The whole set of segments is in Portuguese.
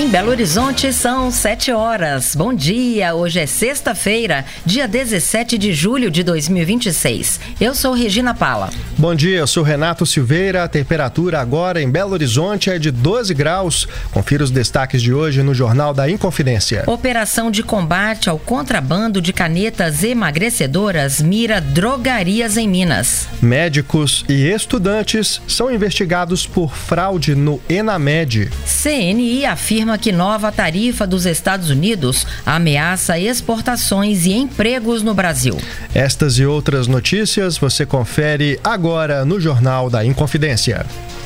Belo Horizonte são 7 horas. Bom dia, hoje é sexta-feira, dia 17 de julho de 2026. Eu sou Regina Pala. Bom dia, eu sou Renato Silveira. A temperatura agora em Belo Horizonte é de 12 graus. Confira os destaques de hoje no Jornal da Inconfidência. Operação de combate ao contrabando de canetas emagrecedoras mira drogarias em Minas. Médicos e estudantes são investigados por fraude no Enamed. CNI afirma que nova tarifa dos Estados Unidos ameaça exportações e empregos no Brasil. Estas e outras notícias você confere agora no Jornal da Inconfidência.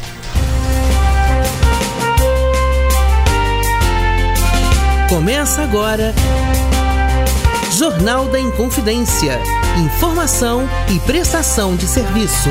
Começa agora Jornal da Inconfidência. Informação e prestação de serviço.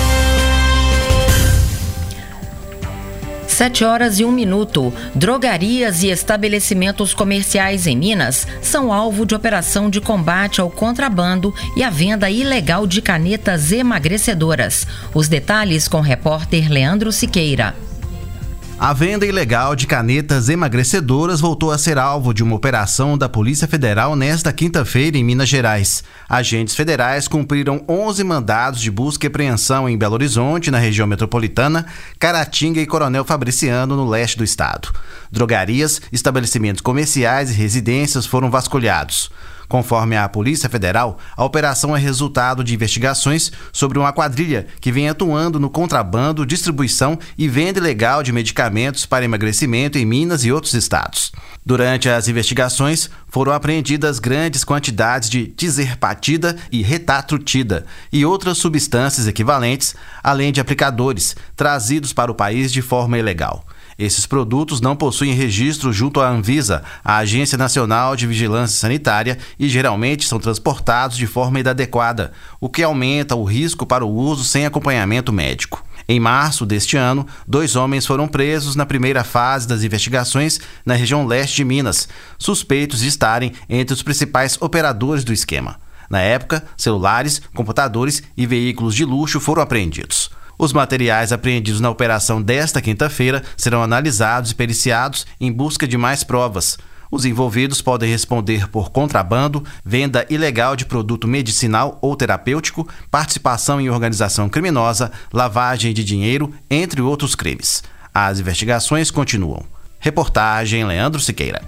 7 horas e 1 minuto. Drogarias e estabelecimentos comerciais em Minas são alvo de operação de combate ao contrabando e à venda ilegal de canetas emagrecedoras. Os detalhes com o repórter Leandro Siqueira. A venda ilegal de canetas emagrecedoras voltou a ser alvo de uma operação da Polícia Federal nesta quinta-feira em Minas Gerais. Agentes federais cumpriram 11 mandados de busca e apreensão em Belo Horizonte, na região metropolitana, Caratinga e Coronel Fabriciano, no leste do estado. Drogarias, estabelecimentos comerciais e residências foram vasculhados. Conforme a Polícia Federal, a operação é resultado de investigações sobre uma quadrilha que vem atuando no contrabando, distribuição e venda ilegal de medicamentos para emagrecimento em Minas e outros estados. Durante as investigações, foram apreendidas grandes quantidades de tizerpatida e retatrutida e outras substâncias equivalentes, além de aplicadores, trazidos para o país de forma ilegal. Esses produtos não possuem registro junto à Anvisa, a Agência Nacional de Vigilância Sanitária, e geralmente são transportados de forma inadequada, o que aumenta o risco para o uso sem acompanhamento médico. Em março deste ano, 2 homens foram presos na primeira fase das investigações na região leste de Minas, suspeitos de estarem entre os principais operadores do esquema. Na época, celulares, computadores e veículos de luxo foram apreendidos. Os materiais apreendidos na operação desta quinta-feira serão analisados e periciados em busca de mais provas. Os envolvidos podem responder por contrabando, venda ilegal de produto medicinal ou terapêutico, participação em organização criminosa, lavagem de dinheiro, entre outros crimes. As investigações continuam. Reportagem Leandro Siqueira.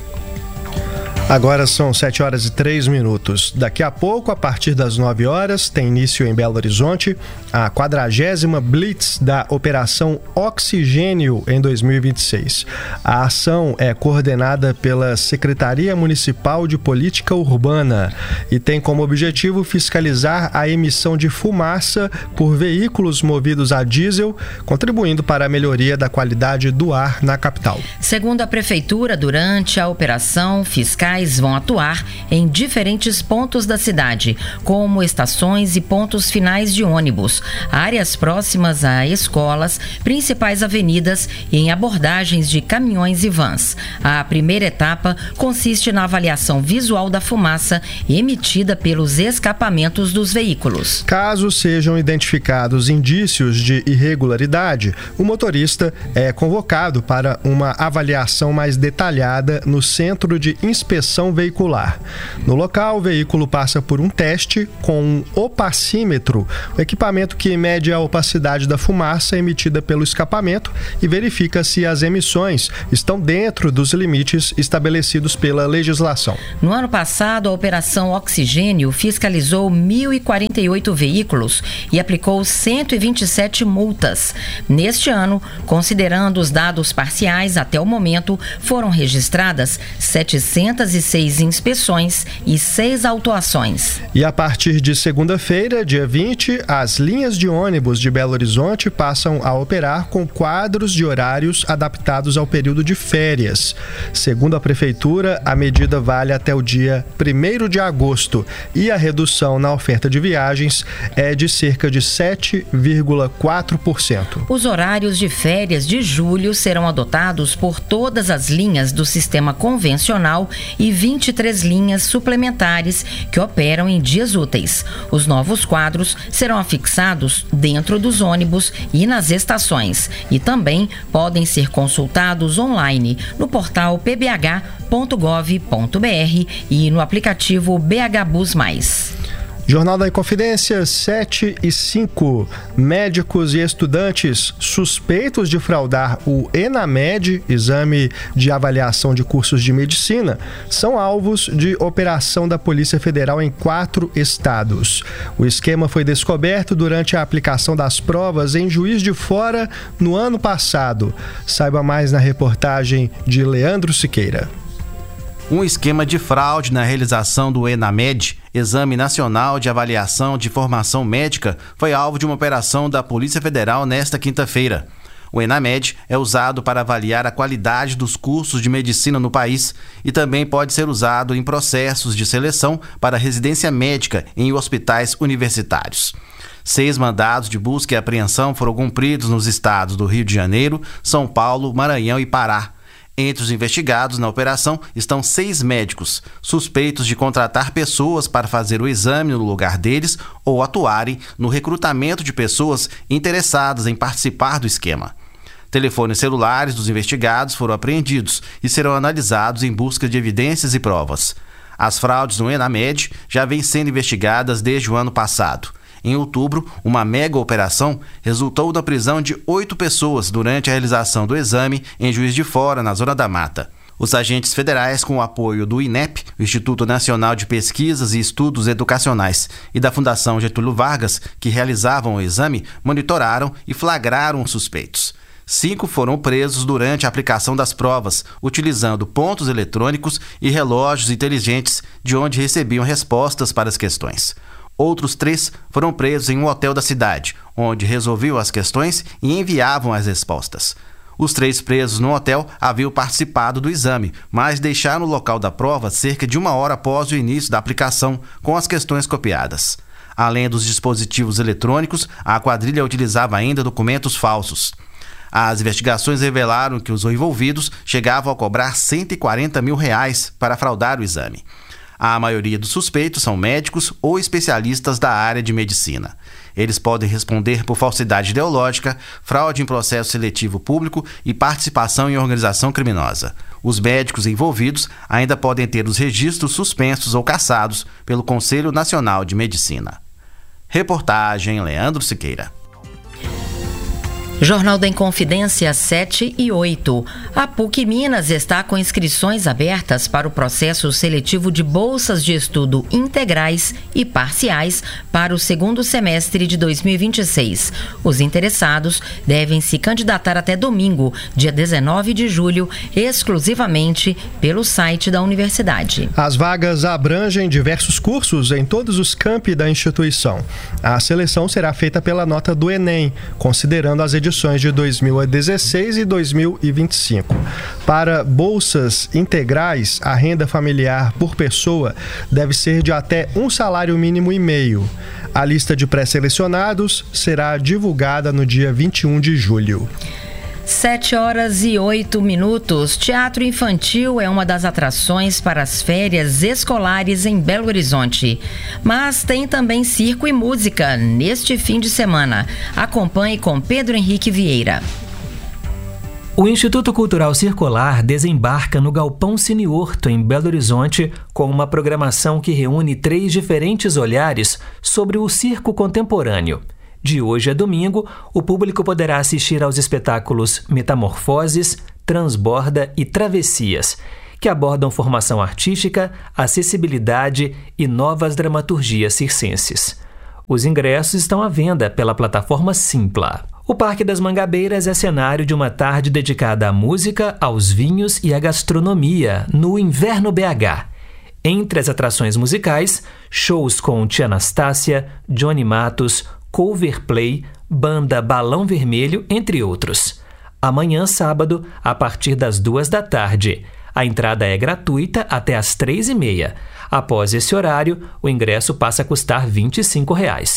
Agora são 7 horas e 3 minutos. Daqui a pouco, a partir das 9 horas, tem início em Belo Horizonte a 40ª Blitz da Operação Oxigênio em 2026. A ação é coordenada pela Secretaria Municipal de Política Urbana e tem como objetivo fiscalizar a emissão de fumaça por veículos movidos a diesel, contribuindo para a melhoria da qualidade do ar na capital. Segundo a Prefeitura, durante a operação, fiscais vão atuar em diferentes pontos da cidade, como estações e pontos finais de ônibus, áreas próximas a escolas, principais avenidas e em abordagens de caminhões e vans. A primeira etapa consiste na avaliação visual da fumaça emitida pelos escapamentos dos veículos. Caso sejam identificados indícios de irregularidade, o motorista é convocado para uma avaliação mais detalhada no Centro de Inspeção Veicular. No local, o veículo passa por um teste com um opacímetro, um equipamento que mede a opacidade da fumaça emitida pelo escapamento e verifica se as emissões estão dentro dos limites estabelecidos pela legislação. No ano passado, a Operação Oxigênio fiscalizou 1.048 veículos e aplicou 127 multas. Neste ano, considerando os dados parciais até o momento, foram registradas 706 inspeções e 6 autuações. E a partir de segunda-feira, dia 20, as linhas de ônibus de Belo Horizonte passam a operar com quadros de horários adaptados ao período de férias. Segundo a Prefeitura, a medida vale até o dia 1º de agosto e a redução na oferta de viagens é de cerca de 7,4%. Os horários de férias de julho serão adotados por todas as linhas do sistema convencional e 23 linhas suplementares que operam em dias úteis. Os novos quadros serão afixados dentro dos ônibus e nas estações e também podem ser consultados online no portal pbh.gov.br e no aplicativo BH Bus Mais. Jornal da Inconfidência, 7:05. Médicos e estudantes suspeitos de fraudar o ENAMED, Exame de Avaliação de Cursos de Medicina, são alvos de operação da Polícia Federal em 4 estados. O esquema foi descoberto durante a aplicação das provas em Juiz de Fora no ano passado. Saiba mais na reportagem de Leandro Siqueira. Um esquema de fraude na realização do ENAMED, Exame Nacional de Avaliação de Formação Médica, foi alvo de uma operação da Polícia Federal nesta quinta-feira. O ENAMED é usado para avaliar a qualidade dos cursos de medicina no país e também pode ser usado em processos de seleção para residência médica em hospitais universitários. 6 mandados de busca e apreensão foram cumpridos nos estados do Rio de Janeiro, São Paulo, Maranhão e Pará. Entre os investigados na operação estão 6 médicos, suspeitos de contratar pessoas para fazer o exame no lugar deles ou atuarem no recrutamento de pessoas interessadas em participar do esquema. Telefones celulares dos investigados foram apreendidos e serão analisados em busca de evidências e provas. As fraudes no ENAMED já vêm sendo investigadas desde o ano passado. Em outubro, uma mega operação resultou na prisão de 8 pessoas durante a realização do exame em Juiz de Fora, na Zona da Mata. Os agentes federais, com o apoio do INEP, o Instituto Nacional de Pesquisas e Estudos Educacionais, e da Fundação Getúlio Vargas, que realizavam o exame, monitoraram e flagraram os suspeitos. 5 foram presos durante a aplicação das provas, utilizando pontos eletrônicos e relógios inteligentes de onde recebiam respostas para as questões. Outros 3 foram presos em um hotel da cidade, onde resolviam as questões e enviavam as respostas. Os 3 presos no hotel haviam participado do exame, mas deixaram o local da prova cerca de 1 hora após o início da aplicação, com as questões copiadas. Além dos dispositivos eletrônicos, a quadrilha utilizava ainda documentos falsos. As investigações revelaram que os envolvidos chegavam a cobrar R$140 mil para fraudar o exame. A maioria dos suspeitos são médicos ou especialistas da área de medicina. Eles podem responder por falsidade ideológica, fraude em processo seletivo público e participação em organização criminosa. Os médicos envolvidos ainda podem ter os registros suspensos ou cassados pelo Conselho Nacional de Medicina. Reportagem Leandro Siqueira. Jornal da Inconfidência 7:08. A PUC Minas está com inscrições abertas para o processo seletivo de bolsas de estudo integrais e parciais para o segundo semestre de 2026. Os interessados devem se candidatar até domingo, dia 19 de julho, exclusivamente pelo site da universidade. As vagas abrangem diversos cursos em todos os campi da instituição. A seleção será feita pela nota do Enem, considerando as edições de 2016 e 2025. Para bolsas integrais, a renda familiar por pessoa deve ser de até 1,5 salário mínimo. A lista de pré-selecionados será divulgada no dia 21 de julho. 7:08. Teatro infantil é uma das atrações para as férias escolares em Belo Horizonte. Mas tem também circo e música neste fim de semana. Acompanhe com Pedro Henrique Vieira. O Instituto Cultural Circular desembarca no Galpão Cine Horto, em Belo Horizonte, com uma programação que reúne 3 diferentes olhares sobre o circo contemporâneo. De hoje a domingo, o público poderá assistir aos espetáculos Metamorfoses, Transborda e Travessias, que abordam formação artística, acessibilidade e novas dramaturgias circenses. Os ingressos estão à venda pela plataforma Simpla. O Parque das Mangabeiras é cenário de uma tarde dedicada à música, aos vinhos e à gastronomia no Inverno BH. Entre as atrações musicais, shows com Tia Anastácia, Johnny Matos, Coverplay, banda Balão Vermelho, entre outros. Amanhã, sábado, a partir das 14h. A entrada é gratuita até às 3h30. Após esse horário, o ingresso passa a custar R$25.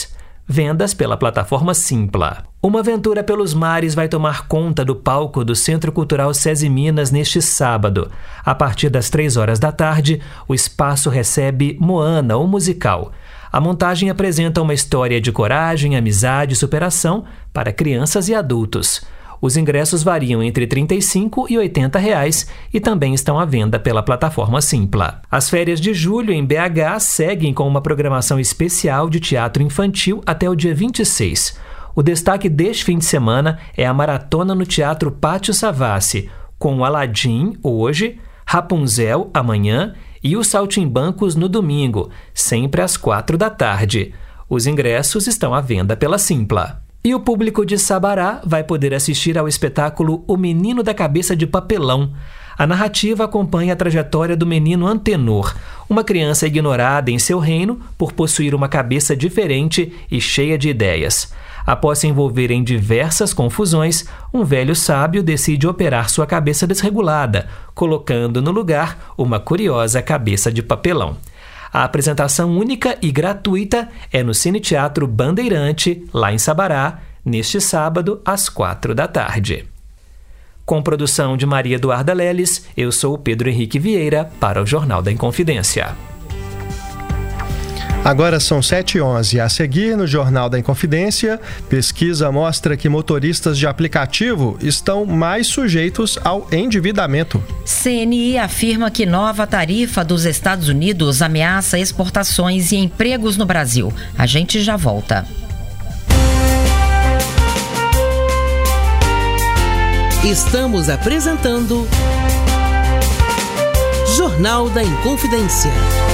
vendas pela plataforma Simpla. Uma aventura pelos mares vai tomar conta do palco do Centro Cultural SESI Minas neste sábado. A partir das 3 horas da tarde, o espaço recebe Moana, o musical. A montagem apresenta uma história de coragem, amizade e superação para crianças e adultos. Os ingressos variam entre R$ 35 e R$ 80 e também estão à venda pela plataforma Simpla. As férias de julho em BH seguem com uma programação especial de teatro infantil até o dia 26. O destaque deste fim de semana é a maratona no Teatro Pátio Savassi, com Aladim hoje, Rapunzel amanhã e os Saltimbancos no domingo, sempre às 4 da tarde. Os ingressos estão à venda pela Simpla. E o público de Sabará vai poder assistir ao espetáculo O Menino da Cabeça de Papelão. A narrativa acompanha a trajetória do menino Antenor, uma criança ignorada em seu reino por possuir uma cabeça diferente e cheia de ideias. Após se envolver em diversas confusões, um velho sábio decide operar sua cabeça desregulada, colocando no lugar uma curiosa cabeça de papelão. A apresentação única e gratuita é no Cine Teatro Bandeirante, lá em Sabará, neste sábado, às 4 da tarde. Com produção de Maria Eduarda Leles, eu sou o Pedro Henrique Vieira para o Jornal da Inconfidência. Agora são 7h11. A seguir, no Jornal da Inconfidência, pesquisa mostra que motoristas de aplicativo estão mais sujeitos ao endividamento. CNI afirma que nova tarifa dos Estados Unidos ameaça exportações e empregos no Brasil. A gente já volta. Estamos apresentando Jornal da Inconfidência.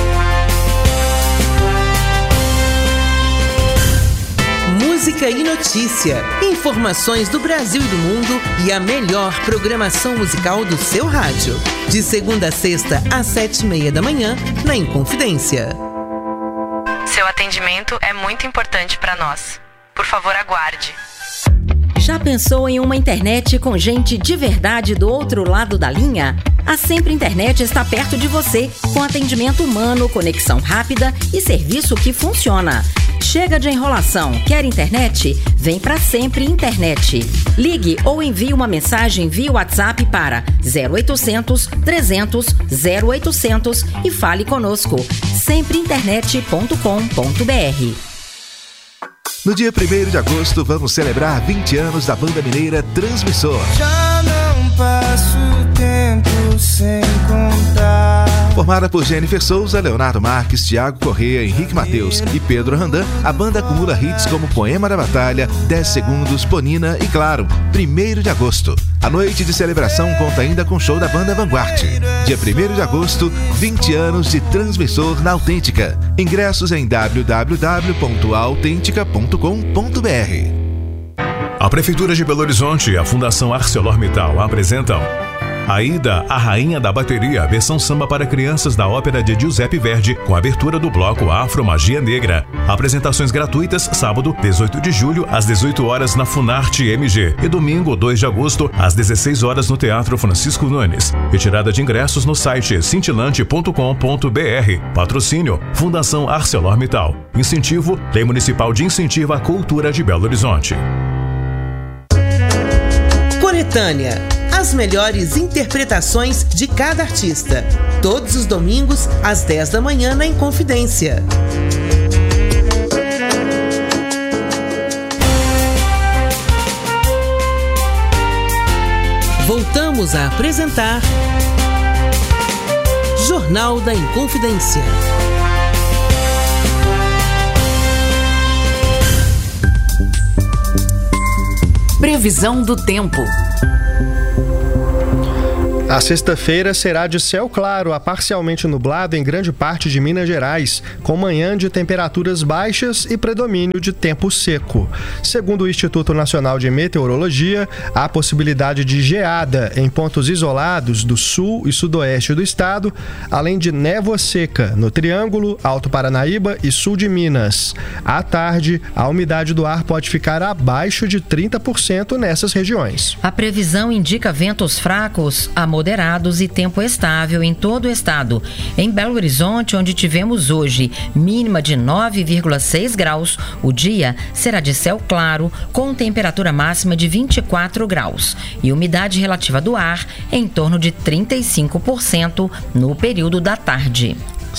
Música e notícia, informações do Brasil e do mundo e a melhor programação musical do seu rádio. De segunda a sexta, às 7h30 da manhã, na Inconfidência. Seu atendimento é muito importante para nós. Por favor, aguarde. Já pensou em uma internet com gente de verdade do outro lado da linha? A Sempre Internet está perto de você, com atendimento humano, conexão rápida e serviço que funciona. Chega de enrolação. Quer internet? Vem pra Sempre Internet. Ligue ou envie uma mensagem via WhatsApp para 0800 300 0800 e fale conosco. sempreinternet.com.br. No dia 1º de agosto, vamos celebrar 20 anos da banda mineira Transmissor. Já não passo tempo sem contar. Formada por Jennifer Souza, Leonardo Marques, Thiago Corrêa, Henrique Mateus e Pedro Randan, a banda acumula hits como Poema da Batalha, 10 Segundos, Ponina e, claro, 1º de agosto. A noite de celebração conta ainda com show da banda Vanguard. Dia 1º de agosto, 20 anos de Transmissor na Autêntica. Ingressos em www.autentica.com.br. A Prefeitura de Belo Horizonte e a Fundação ArcelorMittal apresentam Aida, a Rainha da Bateria, versão samba para crianças da ópera de Giuseppe Verdi, com abertura do bloco Afro Magia Negra. Apresentações gratuitas, sábado, 18 de julho, às 18 horas na Funarte MG e domingo, 2 de agosto, às 16 horas no Teatro Francisco Nunes. Retirada de ingressos no site cintilante.com.br. Patrocínio, Fundação ArcelorMittal. Incentivo, Lei Municipal de Incentivo à Cultura de Belo Horizonte. Coletânea. As melhores interpretações de cada artista. Todos os domingos, às 10 da manhã, na Inconfidência. Voltamos a apresentar Jornal da Inconfidência. Previsão do tempo. A sexta-feira será de céu claro a parcialmente nublado em grande parte de Minas Gerais, com manhã de temperaturas baixas e predomínio de tempo seco. Segundo o Instituto Nacional de Meteorologia, há possibilidade de geada em pontos isolados do sul e sudoeste do estado, além de névoa seca no Triângulo, Alto Paranaíba e sul de Minas. À tarde, a umidade do ar pode ficar abaixo de 30% nessas regiões. A previsão indica ventos fracos a moderados e tempo estável em todo o estado. Em Belo Horizonte, onde tivemos hoje mínima de 9,6 graus, o dia será de céu claro, com temperatura máxima de 24 graus e umidade relativa do ar em torno de 35% no período da tarde.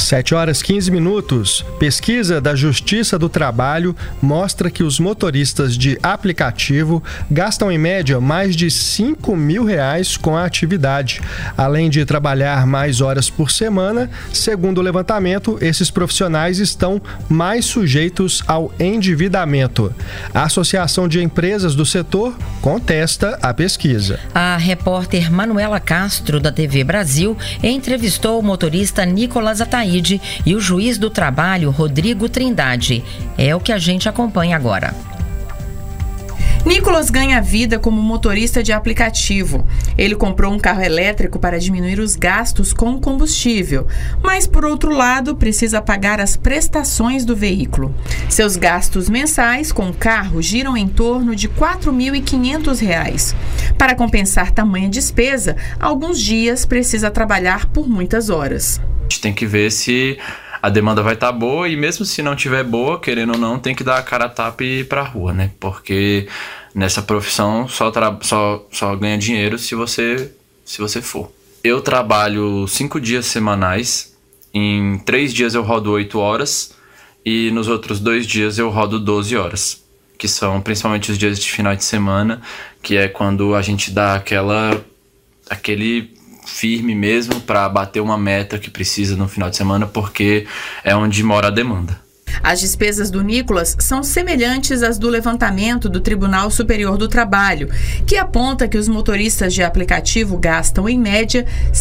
7h15. Pesquisa da Justiça do Trabalho mostra que os motoristas de aplicativo gastam em média mais de R$5 mil com a atividade. Além de trabalhar mais horas por semana, segundo o levantamento, esses profissionais estão mais sujeitos ao endividamento. A Associação de Empresas do Setor contesta a pesquisa. A repórter Manuela Castro, da TV Brasil, entrevistou o motorista Nicolas Ataíde e o juiz do trabalho, Rodrigo Trindade. É o que a gente acompanha agora. Nicolas ganha vida como motorista de aplicativo. Ele comprou um carro elétrico para diminuir os gastos com combustível, mas, por outro lado, precisa pagar as prestações do veículo. Seus gastos mensais com o carro giram em torno de R$ 4.500. Para compensar tamanha despesa, alguns dias precisa trabalhar por muitas horas. A gente tem que ver se a demanda vai estar boa e mesmo se não tiver boa, querendo ou não, tem que dar a cara a tapa e ir pra rua, né? Porque nessa profissão só ganha dinheiro se você for. Eu trabalho 5 dias semanais, em 3 dias eu rodo 8 horas e nos outros 2 dias eu rodo 12 horas, que são principalmente os dias de final de semana, que é quando a gente dá aquele firme mesmo para bater uma meta que precisa no final de semana, porque é onde mora a demanda. As despesas do Nicolas são semelhantes às do levantamento do Tribunal Superior do Trabalho, que aponta que os motoristas de aplicativo gastam, em média, R$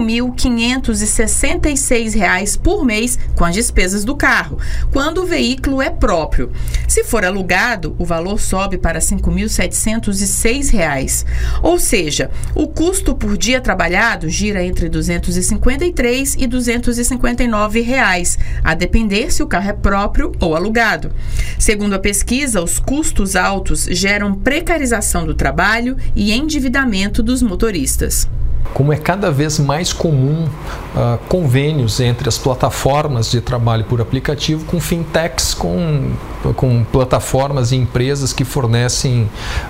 5.566 por mês com as despesas do carro, quando o veículo é próprio. Se for alugado, o valor sobe para R$ 5.706. Ou seja, o custo por dia trabalhado gira entre R$ 253 e R$ 259, a depender se o carro é próprio ou alugado. Segundo a pesquisa, os custos altos geram precarização do trabalho e endividamento dos motoristas. Como é cada vez mais comum convênios entre as plataformas de trabalho por aplicativo com fintechs, com plataformas e empresas que fornecem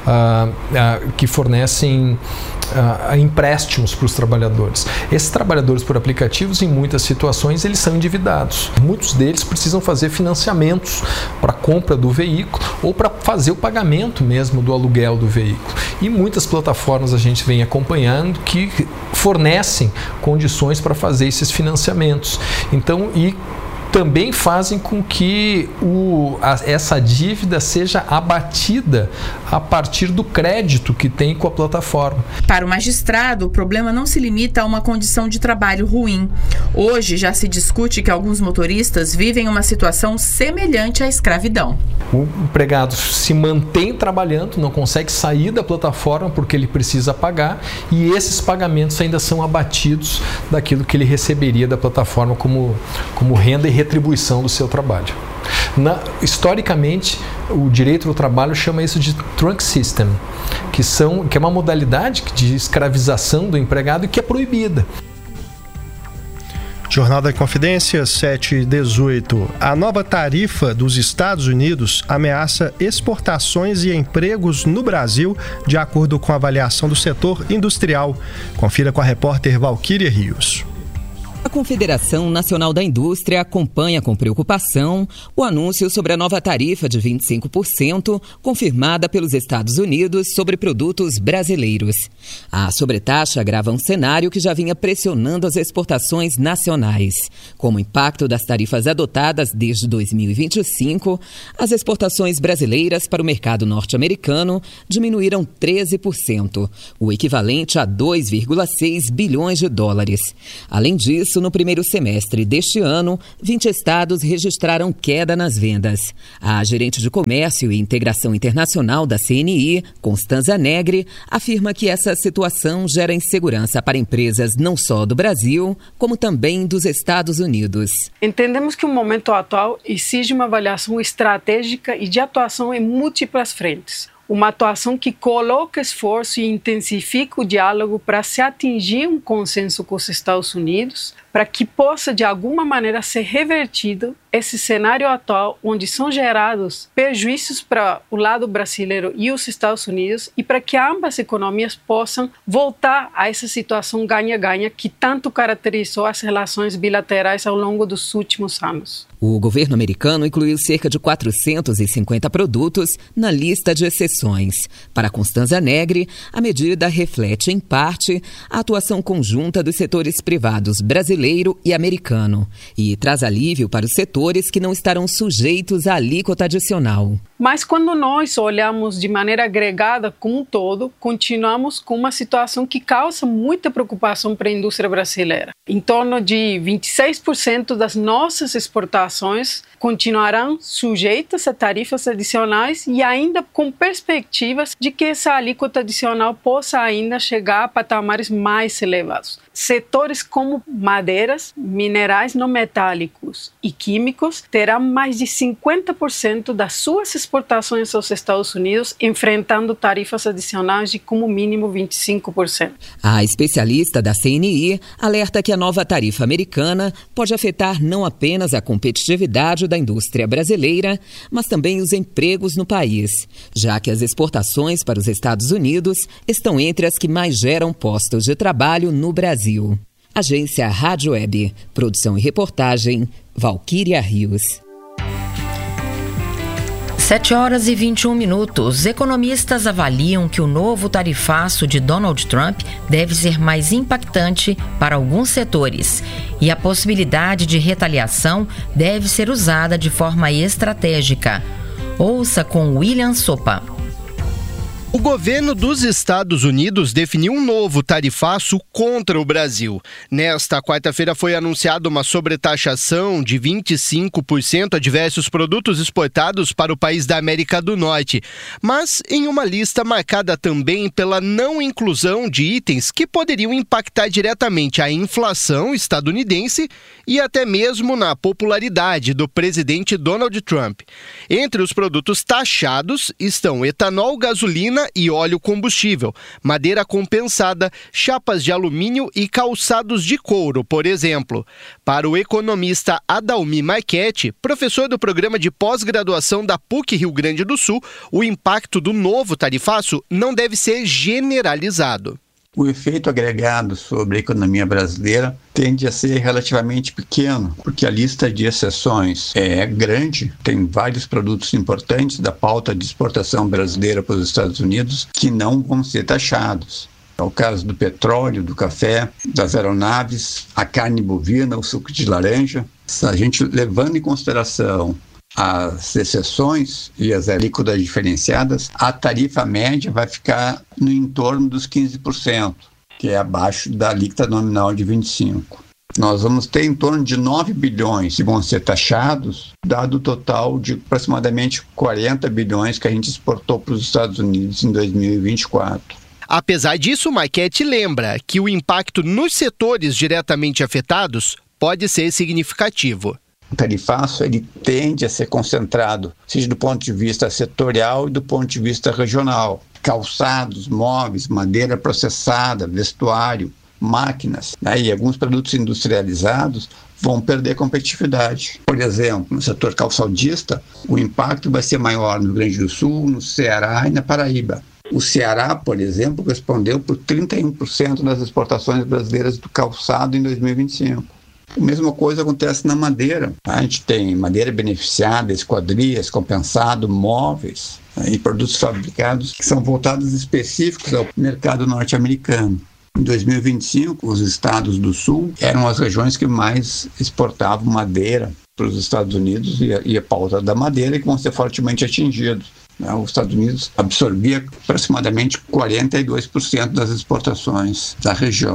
empréstimos para os trabalhadores. Esses trabalhadores por aplicativos, em muitas situações, eles são endividados. Muitos deles precisam fazer financiamentos para a compra do veículo ou para fazer o pagamento mesmo do aluguel do veículo. E muitas plataformas a gente vem acompanhando que fornecem condições para fazer esses financiamentos. Então, também fazem com que essa dívida seja abatida a partir do crédito que tem com a plataforma. Para o magistrado, o problema não se limita a uma condição de trabalho ruim. Hoje já se discute que alguns motoristas vivem uma situação semelhante à escravidão. O empregado se mantém trabalhando, não consegue sair da plataforma porque ele precisa pagar, e esses pagamentos ainda são abatidos daquilo que ele receberia da plataforma como renda e retribuição do seu trabalho. Historicamente, o direito do trabalho chama isso de trunk system, que é uma modalidade de escravização do empregado e que é proibida. Jornal da Confidência, 7h18. A nova tarifa dos Estados Unidos ameaça exportações e empregos no Brasil, de acordo com a avaliação do setor industrial. Confira com a repórter Valquíria Rios. A Confederação Nacional da Indústria acompanha com preocupação o anúncio sobre a nova tarifa de 25% confirmada pelos Estados Unidos sobre produtos brasileiros. A sobretaxa agrava um cenário que já vinha pressionando as exportações nacionais. Como impacto das tarifas adotadas desde 2025, as exportações brasileiras para o mercado norte-americano diminuíram 13%, o equivalente a 2,6 bilhões de dólares. Além disso, no primeiro semestre deste ano, 20 estados registraram queda nas vendas. A gerente de Comércio e Integração Internacional da CNI, Constanza Negri, afirma que essa situação gera insegurança para empresas não só do Brasil, como também dos Estados Unidos. Entendemos que o momento atual exige uma avaliação estratégica e de atuação em múltiplas frentes. uma atuação que coloca esforço e intensifica o diálogo para se atingir um consenso com os Estados Unidos, para que possa, de alguma maneira, ser revertido esse cenário atual, onde são gerados prejuízos para o lado brasileiro e os Estados Unidos, e para que ambas economias possam voltar a essa situação ganha-ganha que tanto caracterizou as relações bilaterais ao longo dos últimos anos. O governo americano incluiu cerca de 450 produtos na lista de exceções. Para Constanza Negri, a medida reflete, em parte, a atuação conjunta dos setores privados brasileiro e americano e traz alívio para os setores que não estarão sujeitos à alíquota adicional. Mas quando nós olhamos de maneira agregada como um todo, continuamos com uma situação que causa muita preocupação para a indústria brasileira. Em torno de 26% das nossas exportações continuarão sujeitas a tarifas adicionais e ainda com perspectivas de que essa alíquota adicional possa ainda chegar a patamares mais elevados. Setores como madeiras, minerais não metálicos e químicos terão mais de 50% das suas exportações aos Estados Unidos enfrentando tarifas adicionais de como mínimo 25%. A especialista da CNI alerta que a nova tarifa americana pode afetar não apenas a competitividade da indústria brasileira, mas também os empregos no país, já que as exportações para os Estados Unidos estão entre as que mais geram postos de trabalho no Brasil. Agência Rádio Web. Produção e reportagem, Valquíria Rios. 7h21. Economistas avaliam que o novo tarifaço de Donald Trump deve ser mais impactante para alguns setores e a possibilidade de retaliação deve ser usada de forma estratégica. Ouça com William Sopa. O governo dos Estados Unidos definiu um novo tarifaço contra o Brasil. Nesta quarta-feira foi anunciada uma sobretaxação de 25% a diversos produtos exportados para o país da América do Norte, mas em uma lista marcada também pela não inclusão de itens que poderiam impactar diretamente a inflação estadunidense e até mesmo na popularidade do presidente Donald Trump. Entre os produtos taxados estão etanol, gasolina e óleo combustível, madeira compensada, chapas de alumínio e calçados de couro, por exemplo. Para o economista Adalmi Marchetti, professor do programa de pós-graduação da PUC Rio Grande do Sul, o impacto do novo tarifaço não deve ser generalizado. O efeito agregado sobre a economia brasileira tende a ser relativamente pequeno, porque a lista de exceções é grande, tem vários produtos importantes da pauta de exportação brasileira para os Estados Unidos que não vão ser taxados. É o caso do petróleo, do café, das aeronaves, a carne bovina, o suco de laranja. A gente levando em consideração as exceções e as alíquotas diferenciadas, a tarifa média vai ficar no entorno dos 15%, que é abaixo da alíquota nominal de 25%. Nós vamos ter em torno de 9 bilhões que vão ser taxados, dado o total de aproximadamente 40 bilhões que a gente exportou para os Estados Unidos em 2024. Apesar disso, Marchetti lembra que o impacto nos setores diretamente afetados pode ser significativo. O tarifaço ele tende a ser concentrado, seja do ponto de vista setorial e do ponto de vista regional. Calçados, móveis, madeira processada, vestuário, máquinas, e alguns produtos industrializados vão perder competitividade. Por exemplo, no setor calçadista, o impacto vai ser maior no Rio Grande do Sul, no Ceará e na Paraíba. O Ceará, por exemplo, respondeu por 31% das exportações brasileiras do calçado em 2025. A mesma coisa acontece na madeira. A gente tem madeira beneficiada, esquadrias, compensado, móveis e produtos fabricados que são voltados específicos ao mercado norte-americano. Em 2025, os estados do Sul eram as regiões que mais exportavam madeira para os Estados Unidos e a pauta da madeira que vão ser fortemente atingidos. Os Estados Unidos absorvia aproximadamente 42% das exportações da região.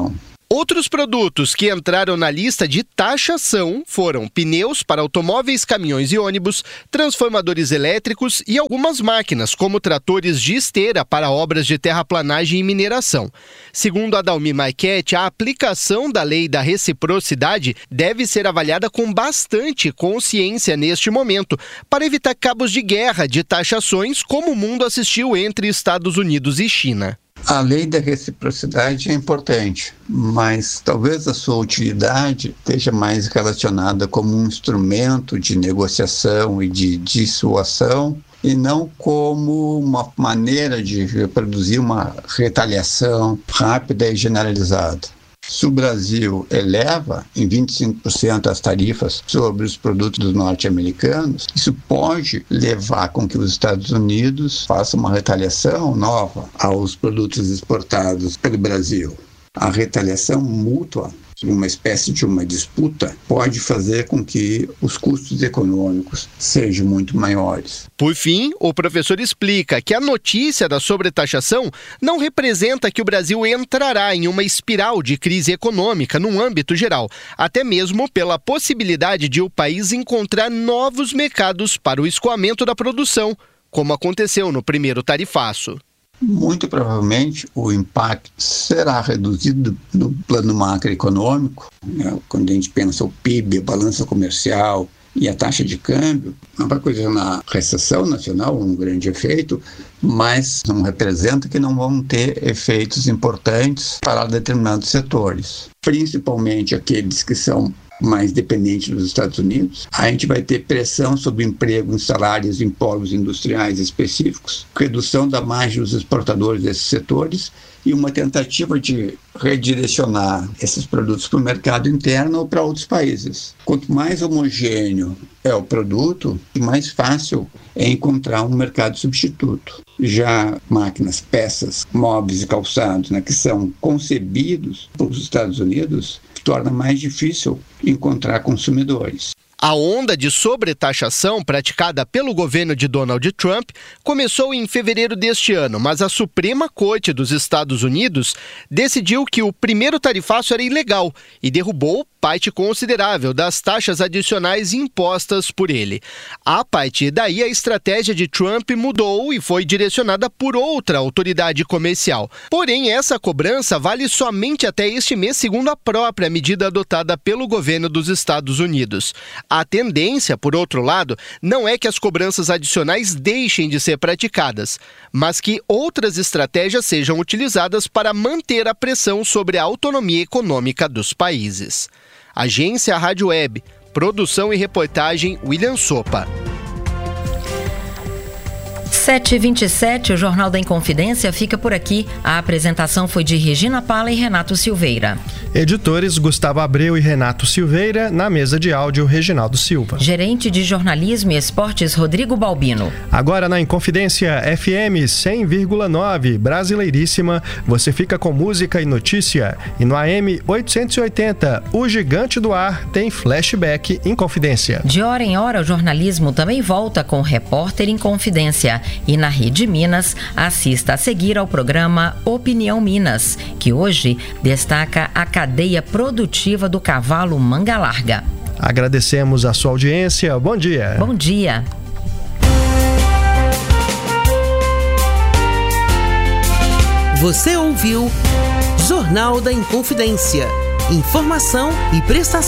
Outros produtos que entraram na lista de taxação foram pneus para automóveis, caminhões e ônibus, transformadores elétricos e algumas máquinas, como tratores de esteira para obras de terraplanagem e mineração. Segundo Adalmir Maiquete, a aplicação da lei da reciprocidade deve ser avaliada com bastante consciência neste momento, para evitar cabos de guerra de taxações como o mundo assistiu entre Estados Unidos e China. A lei da reciprocidade é importante, mas talvez a sua utilidade esteja mais relacionada como um instrumento de negociação e de dissuasão e não como uma maneira de reproduzir uma retaliação rápida e generalizada. Se o Brasil eleva em 25% as tarifas sobre os produtos norte-americanos, isso pode levar com que os Estados Unidos façam uma retaliação nova aos produtos exportados pelo Brasil. A retaliação mútua, uma espécie de uma disputa, pode fazer com que os custos econômicos sejam muito maiores. Por fim, o professor explica que a notícia da sobretaxação não representa que o Brasil entrará em uma espiral de crise econômica no âmbito geral, até mesmo pela possibilidade de o país encontrar novos mercados para o escoamento da produção, como aconteceu no primeiro tarifaço. Muito provavelmente o impacto será reduzido no plano macroeconômico, né? Quando a gente pensa o PIB, a balança comercial e a taxa de câmbio, não vai coisa na recessão nacional, um grande efeito, mas não representa que não vão ter efeitos importantes para determinados setores, principalmente aqueles que são mais dependente dos Estados Unidos. A gente vai ter pressão sobre emprego em salários em polos industriais específicos, redução da margem dos exportadores desses setores e uma tentativa de redirecionar esses produtos para o mercado interno ou para outros países. Quanto mais homogêneo é o produto, mais fácil é encontrar um mercado substituto. Já máquinas, peças, móveis e calçados, né, que são concebidos pelos Estados Unidos, torna mais difícil encontrar consumidores. A onda de sobretaxação praticada pelo governo de Donald Trump começou em fevereiro deste ano, mas a Suprema Corte dos Estados Unidos decidiu que o primeiro tarifaço era ilegal e derrubou parte considerável das taxas adicionais impostas por ele. A partir daí, a estratégia de Trump mudou e foi direcionada por outra autoridade comercial. Porém, essa cobrança vale somente até este mês, segundo a própria medida adotada pelo governo dos Estados Unidos. A tendência, por outro lado, não é que as cobranças adicionais deixem de ser praticadas, mas que outras estratégias sejam utilizadas para manter a pressão sobre a autonomia econômica dos países. Agência Rádio Web, produção e reportagem William Sopa. 7h27, o Jornal da Inconfidência fica por aqui. A apresentação foi de Regina Pala e Renato Silveira. Editores Gustavo Abreu e Renato Silveira. Na mesa de áudio, Reginaldo Silva. Gerente de Jornalismo e Esportes, Rodrigo Balbino. Agora na Inconfidência FM 100,9, Brasileiríssima, você fica com música e notícia. E no AM 880, o Gigante do Ar tem flashback Inconfidência. De hora em hora, o jornalismo também volta com Repórter Inconfidência. E na Rede Minas, assista a seguir ao programa Opinião Minas, que hoje destaca a cadeia produtiva do cavalo manga larga. Agradecemos a sua audiência. Bom dia. Bom dia. Você ouviu Jornal da Inconfidência. Informação e prestação